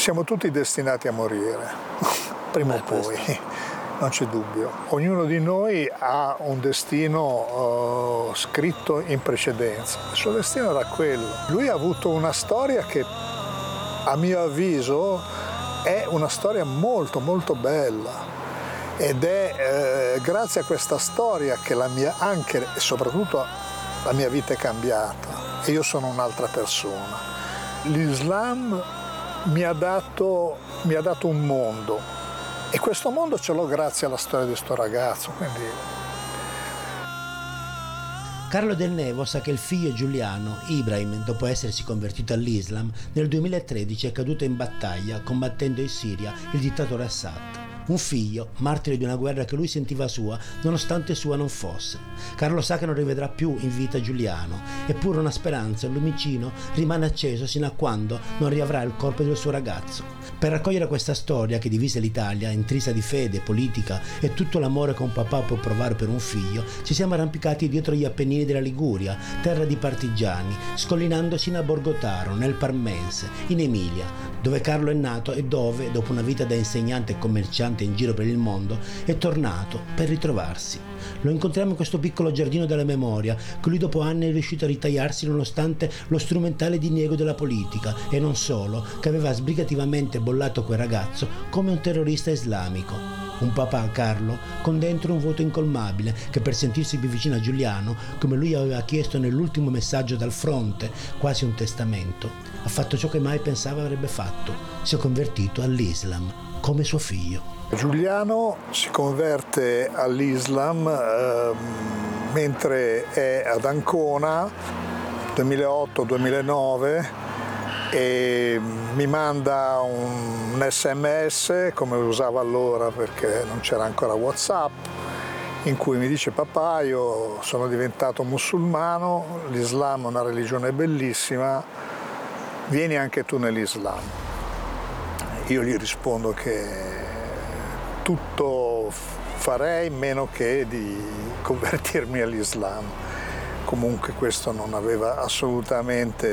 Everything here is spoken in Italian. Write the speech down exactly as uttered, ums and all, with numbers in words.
siamo tutti destinati a morire, prima o poi, non c'è dubbio. Ognuno di noi ha un destino uh, scritto in precedenza. Il suo destino era quello. Lui ha avuto una storia che, a mio avviso, è una storia molto molto bella. Ed è eh, grazie a questa storia che la mia, anche e soprattutto la mia vita è cambiata e io sono un'altra persona. L'Islam mi ha dato, mi ha dato un mondo e questo mondo ce l'ho grazie alla storia di sto ragazzo. Quindi... Carlo Del Nevo sa che il figlio Giuliano, Ibrahim, dopo essersi convertito all'Islam, nel duemilatredici è caduto in battaglia combattendo in Siria il dittatore Assad. Un figlio, martire di una guerra che lui sentiva sua, nonostante sua non fosse. Carlo sa che non rivedrà più in vita Giuliano, eppure una speranza, un lumicino, rimane acceso sino a quando non riavrà il corpo del suo ragazzo. Per raccogliere questa storia che divise l'Italia, intrisa di fede, politica e tutto l'amore che un papà può provare per un figlio, ci siamo arrampicati dietro gli Appennini della Liguria, terra di partigiani, scollinando sino a Borgotaro, nel Parmense, in Emilia, dove Carlo è nato e dove, dopo una vita da insegnante e commerciante in giro per il mondo, è tornato per ritrovarsi. Lo incontriamo in questo piccolo giardino della memoria che lui dopo anni è riuscito a ritagliarsi nonostante lo strumentale diniego della politica e non solo, che aveva sbrigativamente bollato quel ragazzo come un terrorista islamico. Un papà, Carlo, con dentro un vuoto incolmabile che per sentirsi più vicino a Giuliano, come lui aveva chiesto nell'ultimo messaggio dal fronte, quasi un testamento, ha fatto ciò che mai pensava avrebbe fatto, si è convertito all'Islam, come suo figlio. Giuliano si converte all'Islam eh, mentre è ad Ancona, duemilaotto duemilanove, e mi manda un, un sms, come usava allora perché non c'era ancora WhatsApp, in cui mi dice: papà, io sono diventato musulmano, l'Islam è una religione bellissima, vieni anche tu nell'Islam. Io gli rispondo che tutto farei meno che di convertirmi all'Islam. Comunque questo non aveva assolutamente